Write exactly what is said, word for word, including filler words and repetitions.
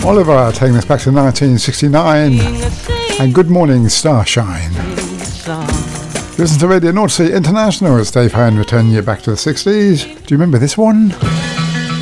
Oliver taking us back to nineteen sixty-nine. And Good Morning Starshine. Listen to Radio North Sea International as Dave Hone returning you back to the sixties. Do you remember this one?